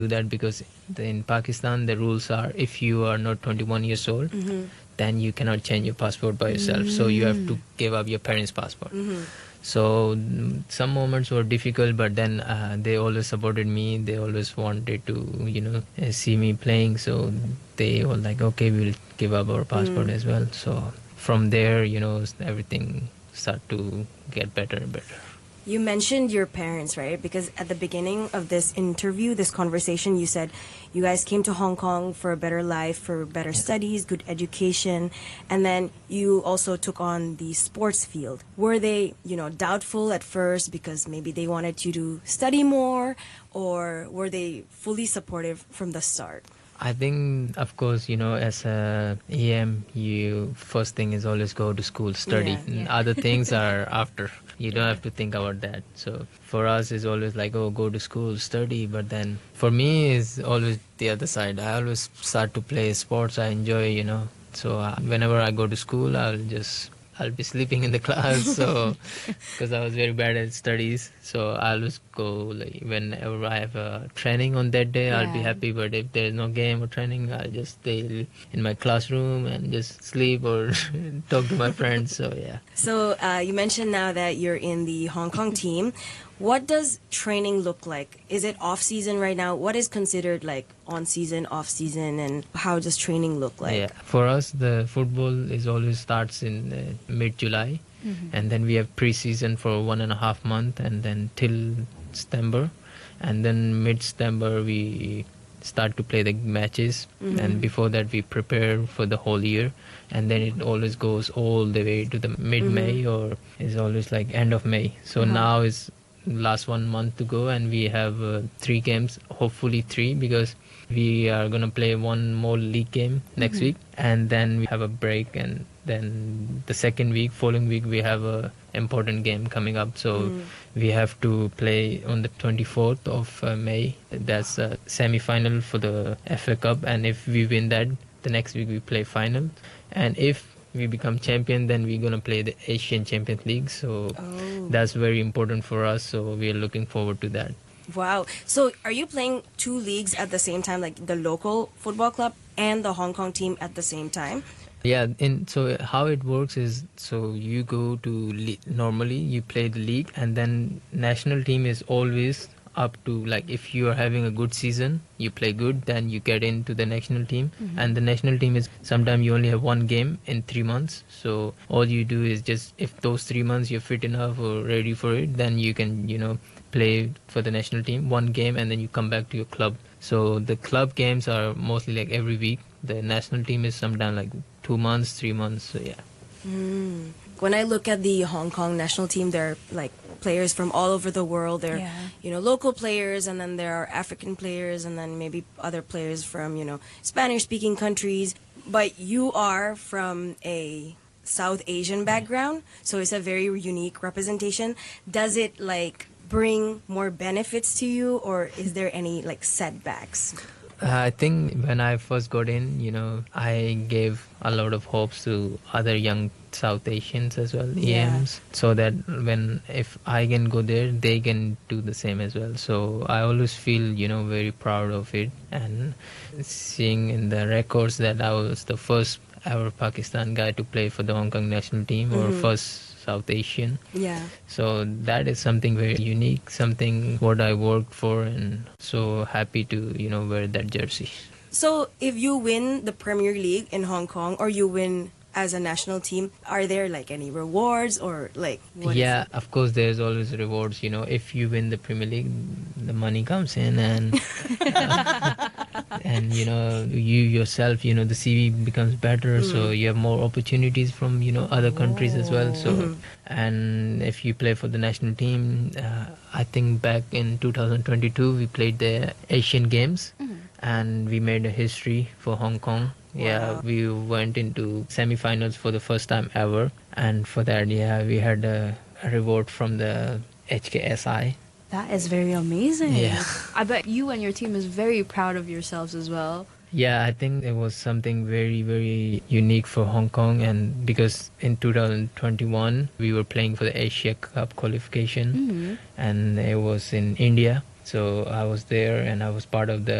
do that because in Pakistan the rules are if you are not 21 years old, then you cannot change your passport by yourself. So you have to give up your parents' passport. So some moments were difficult, but then they always supported me. They always wanted to, see me playing. So they were like, okay, we'll give up our passport as well. So from there, everything start to get better and better. You mentioned your parents, right? Because at the beginning of this interview, this conversation, you said you guys came to Hong Kong for a better life, for better studies, good education, and then you also took on the sports field. Were they, doubtful at first because maybe they wanted you to study more, or were they fully supportive from the start? I think, of course, as a EM, you first thing is always go to school, study. And other things are after. You don't have to think about that. So for us, it's always like, oh, go to school, study. But then for me, it's always the other side. I always start to play sports. I enjoy, So whenever I go to school, I'll be sleeping in the class, so because I was very bad at studies. So I always go like whenever I have a training on that day, I'll be happy. But if there's no game or training, I'll just stay in my classroom and just sleep or talk to my friends. So yeah. So you mentioned now that you're in the Hong Kong team. What does training look like? Is it off season right now? What is considered like on season, off season, and how does training look like? Yeah, for us the football is always starts in mid-July, and then we have pre-season for 1.5 months, and then till September, and then mid-September we start to play the matches, and before that we prepare for the whole year, and then it always goes all the way to the mid-May or is always like end of May. So now is last 1 month to go, and we have 3 games, hopefully 3, because we are going to play one more league game next week, and then we have a break, and then the following week we have a important game coming up. So we have to play on the 24th of May. That's a semi-final for the FA Cup, and if we win that, the next week we play final, and if we become champion, then we're going to play the Asian Champions League. So that's very important for us. So we're looking forward to that. Wow. So are you playing 2 leagues at the same time, like the local football club and the Hong Kong team at the same time? Yeah, so how it works is, so you go to normally you play the league, and then national team is always up to, like, if you are having a good season, you play good, then you get into the national team. And the national team is sometimes you only have 1 game in 3 months. So all you do is just, if those 3 months you're fit enough or ready for it, then you can play for the national team 1 game, and then you come back to your club. So the club games are mostly like every week. The national team is sometimes like 2 months, 3 months. So yeah. When I look at the Hong Kong national team, there are like players from all over the world. There are, local players, and then there are African players, and then maybe other players from, Spanish-speaking countries. But you are from a South Asian background, so it's a very unique representation. Does it like bring more benefits to you, or is there any like setbacks? I think when I first got in, I gave a lot of hopes to other young South Asians as well, EMs, so that if I can go there, they can do the same as well. So I always feel, very proud of it, and seeing in the records that I was the first ever Pakistan guy to play for the Hong Kong national team, or first South Asian. Yeah. So that is something very unique, something what I worked for, and so happy to, wear that jersey. So if you win the Premier League in Hong Kong, or you win as a national team, are there like any rewards, or like what? Yeah, of course there's always rewards. If you win the Premier League, the money comes in, and and you yourself, the CV becomes better, so you have more opportunities from other countries as well. So and if you play for the national team, I think back in 2022 we played the Asian Games, and we made a history for Hong Kong. Yeah, we went into semi-finals for the first time ever, and for that, we had a reward from the HKSI. That is very amazing. Yeah. I bet you and your team is very proud of yourselves as well. Yeah, I think it was something very, very unique for Hong Kong, and because in 2021 we were playing for the Asia Cup qualification, and it was in India. So I was there and I was part of the